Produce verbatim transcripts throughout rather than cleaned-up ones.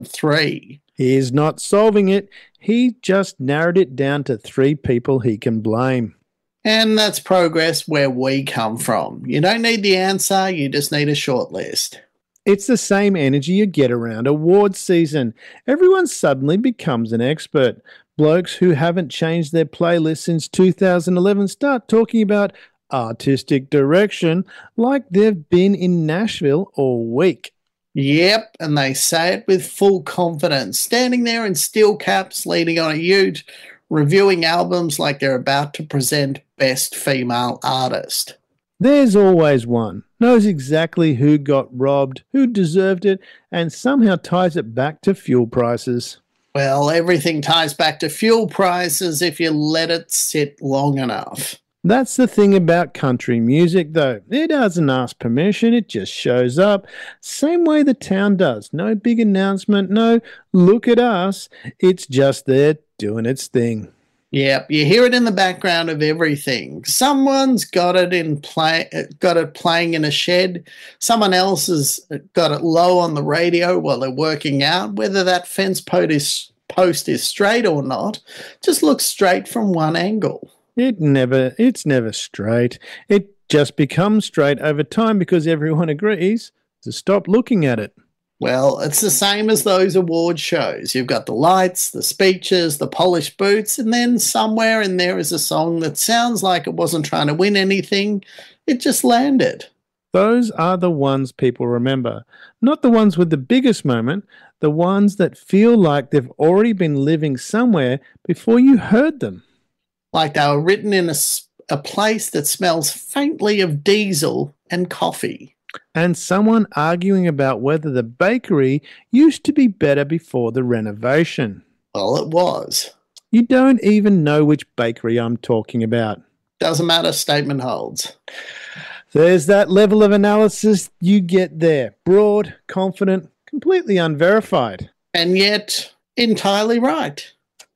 Three. He is not solving it. He just narrowed it down to three people he can blame. And that's progress where we come from. You don't need the answer, you just need a short list. It's the same energy you get around awards season. Everyone suddenly becomes an expert. Blokes who haven't changed their playlist since two thousand eleven start talking about artistic direction like they've been in Nashville all week. Yep, and they say it with full confidence, standing there in steel caps, leaning on a ute, reviewing albums like they're about to present Best Female Artist. There's always one, knows exactly who got robbed, who deserved it, and somehow ties it back to fuel prices. Well, everything ties back to fuel prices if you let it sit long enough. That's the thing about country music, though. It doesn't ask permission, it just shows up. Same way the town does. No big announcement, no look at us. It's just there doing its thing. Yep, you hear it in the background of everything. Someone's got it in play, got it playing in a shed. Someone else has got it low on the radio while they're working out. Whether that fence post is, post is straight or not, just looks straight from one angle. It never, it's never straight. It just becomes straight over time because everyone agrees to stop looking at it. Well, it's the same as those award shows. You've got the lights, the speeches, the polished boots, and then somewhere in there is a song that sounds like it wasn't trying to win anything. It just landed. Those are the ones people remember. Not the ones with the biggest moment, the ones that feel like they've already been living somewhere before you heard them. Like they were written in a, a place that smells faintly of diesel and coffee. And someone arguing about whether the bakery used to be better before the renovation. Well, it was. You don't even know which bakery I'm talking about. Doesn't matter, statement holds. There's that level of analysis you get there. Broad, confident, completely unverified. And yet, entirely right.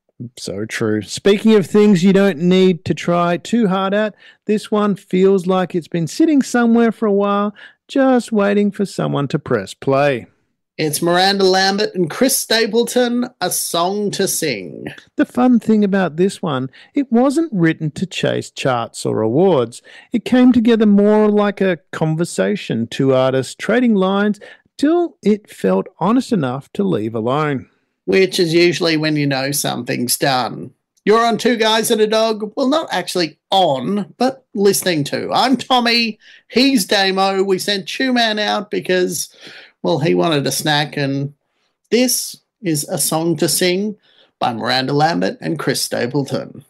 So true. Speaking of things you don't need to try too hard at, this one feels like it's been sitting somewhere for a while, just waiting for someone to press play. It's Miranda Lambert and Chris Stapleton, A Song to Sing. The fun thing about this one, it wasn't written to chase charts or awards. It came together more like a conversation, two artists trading lines till it felt honest enough to leave alone. Which is usually when you know something's done. You're on Two Guys and a Dog. Well, not actually on, but listening to. I'm Tommy. He's Damo. We sent Chew Man out because, well, he wanted a snack. And this is A Song to Sing by Miranda Lambert and Chris Stapleton.